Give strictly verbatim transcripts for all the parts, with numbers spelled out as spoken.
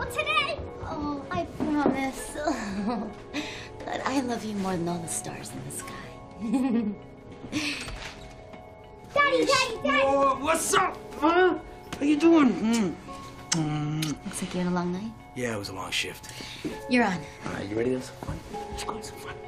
today. Oh, I promise. But I love you more than all the stars in the sky. Daddy, Daddy, Daddy. Whoa, what's up? Huh? How you doing? Mm. Mm. Looks like you had a long night. Yeah, it was a long shift. You're on. All right, you ready to have some fun? Let's go have some fun.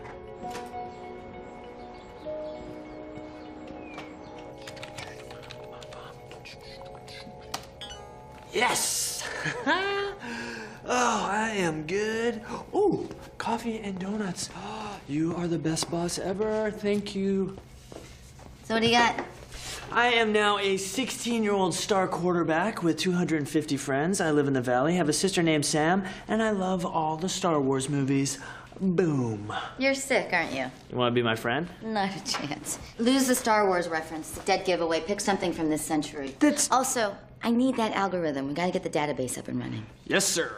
Yes! Oh, I am good. Oh, coffee and donuts. You are the best boss ever. Thank you. So what do you got? I am now a sixteen-year-old star quarterback with two hundred fifty friends. I live in the Valley, have a sister named Sam, and I love all the Star Wars movies. Boom. You're sick, aren't you? You want to be my friend? Not a chance. Lose the Star Wars reference. It's a dead giveaway. Pick something from this century. That's... Also, I need that algorithm. We gotta get the database up and running. Yes, sir.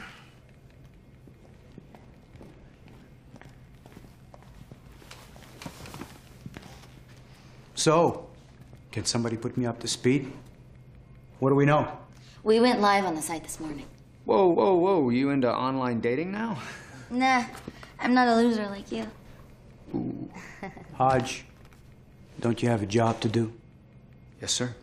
So, can somebody put me up to speed? What do we know? We went live on the site this morning. Whoa, whoa, whoa. You into online dating now? Nah, I'm not a loser like you. Ooh. Hodge, don't you have a job to do? Yes, sir.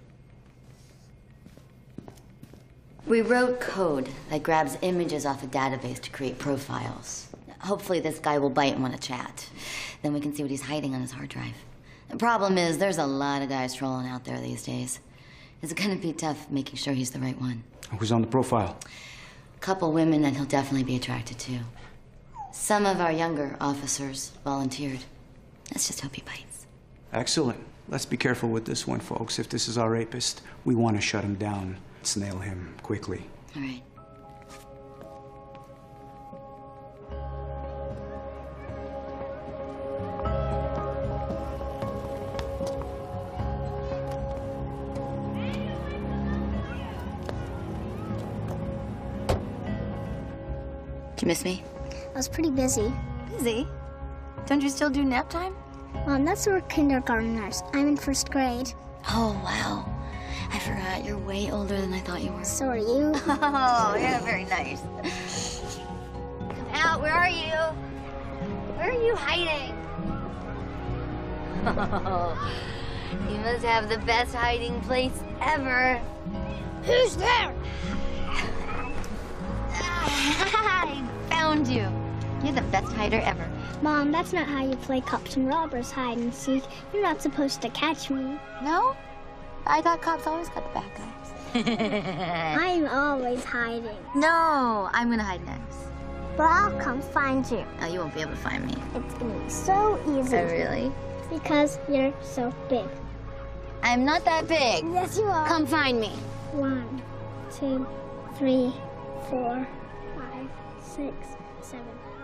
We wrote code that grabs images off a database to create profiles. Hopefully this guy will bite and want to chat. Then we can see what he's hiding on his hard drive. The problem is there's a lot of guys trolling out there these days. It's gonna be tough making sure he's the right one. Who's on the profile? Couple women that he'll definitely be attracted to. Some of our younger officers volunteered. Let's just hope he bites. Excellent. Let's be careful with this one, folks. If this is our rapist, we want to shut him down. Let's nail him quickly. All right. Did you miss me? I was pretty busy. Busy? Don't you still do nap time? Mom, that's for kindergartners. I'm in first grade. Oh, wow. I forgot. You're way older than I thought you were. So are you. Oh, yeah, very nice. Come out. Where are you? Where are you hiding? Oh, you must have the best hiding place ever. Who's there? I found you. You're the best hider ever. Mom, that's not how you play cops and robbers hide and seek. You're not supposed to catch me. No? I thought cops always got the bad guys. I'm always hiding. No, I'm gonna hide next. But I'll come find you. Oh, you won't be able to find me. It's gonna be so easy. Oh, really? Because you're so big. I'm not that big. Yes, you are. Come find me. One, two, three, four, five, six, seven.